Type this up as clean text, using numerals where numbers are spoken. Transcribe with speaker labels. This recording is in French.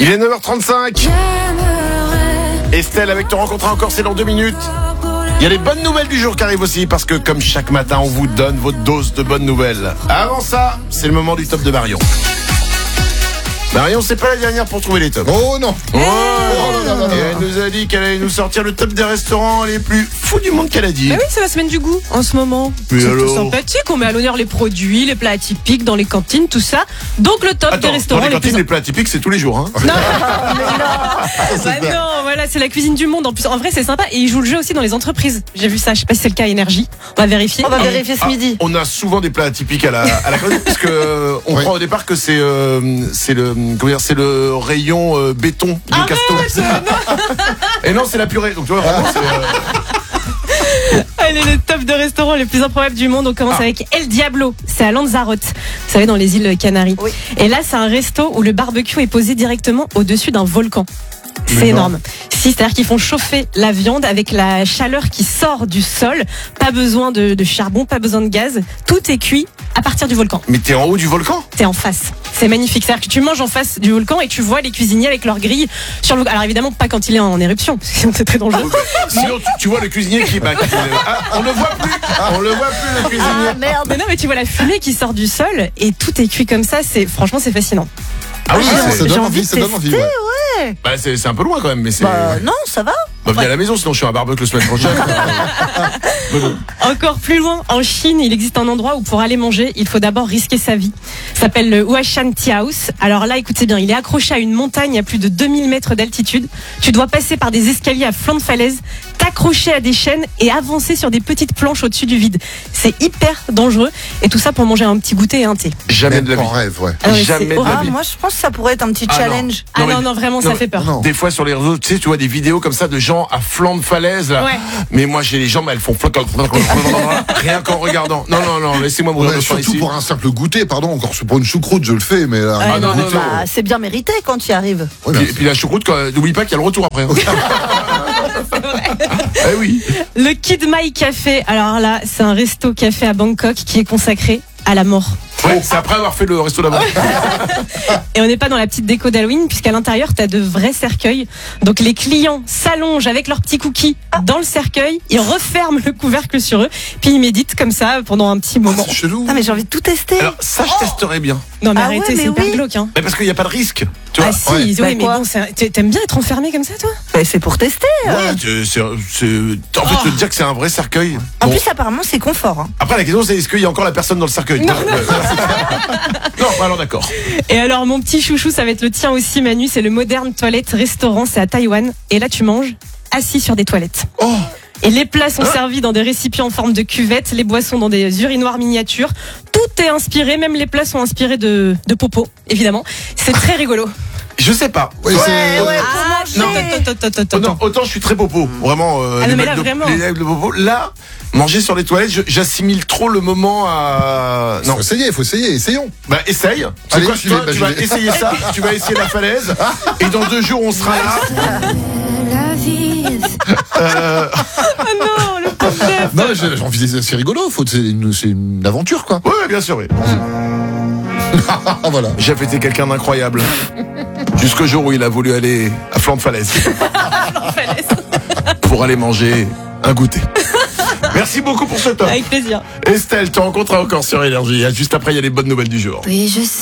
Speaker 1: Il est 9h35. Estelle, avec ton rencontre encore, c'est dans 2 minutes. Il y a les bonnes nouvelles du jour qui arrivent aussi, parce que comme chaque matin, on vous donne votre dose de bonnes nouvelles. Avant ça, c'est le moment du top de Marion. Marion, c'est pas la dernière pour trouver les tops.
Speaker 2: Oh non.
Speaker 1: Et elle nous a dit qu'elle allait nous sortir le top des restaurants les plus fous du monde qu'elle a dit.
Speaker 3: Bah oui, c'est la semaine du goût en ce moment.
Speaker 1: Mais
Speaker 3: c'est
Speaker 1: alors
Speaker 3: tout sympathique, on met à l'honneur les produits, les plats atypiques dans les cantines, tout ça. Donc le top des restaurants
Speaker 1: dans les cantines,
Speaker 3: plus...
Speaker 1: les plats typiques, c'est tous les jours. Hein.
Speaker 3: Non, non, voilà, c'est la cuisine du monde. En plus, en vrai, c'est sympa. Et ils jouent le jeu aussi dans les entreprises. J'ai vu ça, je sais pas si c'est le cas à Énergie. On va vérifier.
Speaker 4: On va vérifier ce midi.
Speaker 1: On a souvent des plats atypiques à la cantine, parce que on croit au départ que c'est le rayon béton de Casto. Et non, c'est la purée. Donc tu vois, vraiment, c'est.
Speaker 3: Allez, le top de restaurants les plus improbables du monde. On commence avec El Diablo. C'est à Lanzarote. Vous savez, dans les îles Canaries.
Speaker 4: Oui.
Speaker 3: Et là, c'est un resto où le barbecue est posé directement au-dessus d'un volcan. C'est énorme. Si, c'est-à-dire qu'ils font chauffer la viande avec la chaleur qui sort du sol. Pas besoin de charbon, pas besoin de gaz. Tout est cuit à partir du volcan.
Speaker 1: Mais t'es en haut du volcan?
Speaker 3: T'es en face. C'est magnifique. C'est-à-dire que tu manges en face du volcan et tu vois les cuisiniers avec leurs grilles sur le. Alors évidemment pas quand il est en éruption, parce que sinon c'est très dangereux.
Speaker 1: Sinon tu vois le cuisinier qui on le voit plus. On le voit plus le cuisinier.
Speaker 4: Ah merde.
Speaker 3: Mais non, mais tu vois la fumée qui sort du sol et tout est cuit comme ça. Franchement c'est fascinant.
Speaker 1: Ah oui,
Speaker 2: ça donne envie, ça donne envie. Ouais.
Speaker 4: Ouais.
Speaker 1: Bah c'est un peu loin quand même, mais c'est.
Speaker 4: Non, ça va.
Speaker 1: Viens à la maison, sinon je suis à barbecue la semaine prochaine.
Speaker 3: Encore plus loin, en Chine, il existe un endroit où pour aller manger, il faut d'abord risquer sa vie. Ça s'appelle le Huashan Tea House. Alors là, écoutez bien, il est accroché à une montagne à plus de 2000 mètres d'altitude. Tu dois passer par des escaliers à flanc de falaise, t'accrocher à des chaînes et avancer sur des petites planches au-dessus du vide. C'est hyper dangereux. Et tout ça pour manger un petit goûter et un thé.
Speaker 1: Jamais de la vie.
Speaker 2: En rêve, ouais.
Speaker 3: Ah ouais,
Speaker 1: Jamais
Speaker 3: c'est
Speaker 1: de la
Speaker 3: horrible.
Speaker 1: vie.
Speaker 4: Moi, je pense que ça pourrait être un petit challenge.
Speaker 3: Ah
Speaker 1: Non,
Speaker 3: non, vraiment, ça fait peur.
Speaker 2: Non.
Speaker 1: Des fois sur les réseaux, tu sais, tu vois des vidéos comme ça de gens à flanc de falaise. Là.
Speaker 3: Ouais.
Speaker 1: Mais moi, j'ai les jambes, elles font rien qu'en regardant. Non, laissez-moi mourir
Speaker 2: Ouais,
Speaker 1: de faim
Speaker 2: surtout
Speaker 1: ici.
Speaker 2: pour un simple goûter, pardon, encore pour une choucroute, je le fais, mais là,
Speaker 1: Ah, non,
Speaker 2: un goûter,
Speaker 4: Bah, c'est bien mérité quand tu y arrives.
Speaker 2: ouais,
Speaker 1: Et puis la choucroute, n'oublie pas qu'il y a le retour après. Eh oui.
Speaker 3: Le Kid Mai Café. Alors là, c'est un resto café à Bangkok qui est consacré à la mort.
Speaker 1: Ouais, c'est après avoir fait le resto là-bas.
Speaker 3: Et on n'est pas dans la petite déco d'Halloween, puisqu'à l'intérieur, tu as de vrais cercueils. Donc les clients s'allongent avec leurs petits cookies dans le cercueil, ils referment le couvercle sur eux, puis ils méditent comme ça pendant un petit moment.
Speaker 2: c'est chelou.
Speaker 4: Ah, mais j'ai envie de tout tester.
Speaker 1: Alors ça, je testerais bien.
Speaker 3: Non mais
Speaker 4: Ah
Speaker 3: arrêtez,
Speaker 4: ouais, mais
Speaker 3: c'est hyper
Speaker 4: oui.
Speaker 3: glauque. Hein.
Speaker 1: Mais parce qu'il n'y a pas de risque. Tu vois.
Speaker 3: Ah si,
Speaker 2: Ouais.
Speaker 3: oui,
Speaker 4: Bah,
Speaker 3: mais
Speaker 4: quoi
Speaker 3: bon, t'aimes bien être enfermé comme ça, toi?
Speaker 4: Bah, c'est pour tester.
Speaker 1: Ouais, en fait, te dire que c'est un vrai cercueil.
Speaker 4: En
Speaker 1: Bon.
Speaker 4: plus, apparemment, c'est confort. Hein.
Speaker 1: Après, la question, c'est est-ce qu'il y a encore la personne dans le cercueil? Non, alors d'accord.
Speaker 3: Et alors mon petit chouchou, ça va être le tien aussi, Manu, c'est le Modern Toilette Restaurant, c'est à Taïwan. Et là, tu manges assis sur des toilettes.
Speaker 1: Oh.
Speaker 3: Et les plats sont servis dans des récipients en forme de cuvette, les boissons dans des urinoirs miniatures. Tout est inspiré, même les plats sont inspirés de popo, évidemment. C'est très rigolo.
Speaker 1: Je sais pas.
Speaker 2: Ouais, c'est-
Speaker 1: Non.
Speaker 3: Attends.
Speaker 1: Autant je suis très popo, vraiment.
Speaker 3: Ah non, mais là,
Speaker 1: mecs
Speaker 3: vraiment.
Speaker 1: les mecs de popo. Là, manger sur les toilettes, j'assimile trop le moment à.
Speaker 2: Non, faut essayer, essayons.
Speaker 1: Bah essaye. C'est
Speaker 2: Allez,
Speaker 1: quoi,
Speaker 2: j'y
Speaker 1: toi,
Speaker 2: vais,
Speaker 1: tu
Speaker 2: bah,
Speaker 1: vas
Speaker 2: j'y vais.
Speaker 1: essayer ça, tu vas essayer la falaise, et dans 2 jours on sera là.
Speaker 3: Ah non, le pauvre chef.
Speaker 2: Non, j'ai envie de dire, c'est rigolo, c'est une aventure, quoi.
Speaker 1: Ouais, bien sûr, oui.
Speaker 2: Ah, voilà.
Speaker 1: J'ai été quelqu'un d'incroyable. Jusqu'au jour où il a voulu aller à flanc de falaise. Pour aller manger un goûter. Merci beaucoup pour ce top.
Speaker 3: Avec plaisir.
Speaker 1: Estelle, te rencontres encore sur Énergie. Juste après, il y a les bonnes nouvelles du jour.
Speaker 5: Oui, je sais.